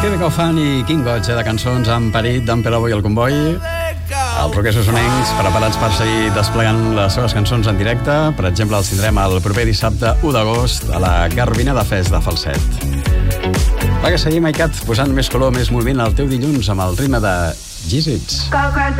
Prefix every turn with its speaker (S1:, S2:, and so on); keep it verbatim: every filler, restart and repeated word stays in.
S1: Chemical Fun i King Gotcha de cançons amb Perit, d'en Pelavo i el Comboi. Els roquers osonencs preparats per seguir desplegant les seves cançons en directe. Per exemple, els tindrem el proper dissabte u d'agost a la Garbina de Fest de Falset. Va, que seguim, Aicat, posant més color, més moviment al teu dilluns amb el ritme de G-Zits.